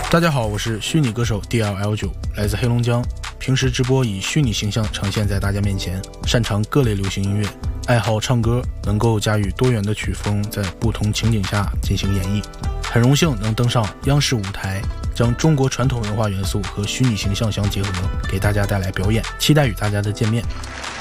大家好，我是虚拟歌手 DLL9， 来自黑龙江，平时直播以虚拟形象呈现在大家面前，擅长各类流行音乐，爱好唱歌，能够驾驭多元的曲风，在不同情景下进行演绎。很荣幸能登上央视舞台，将中国传统文化元素和虚拟形象相结合，给大家带来表演，期待与大家的见面。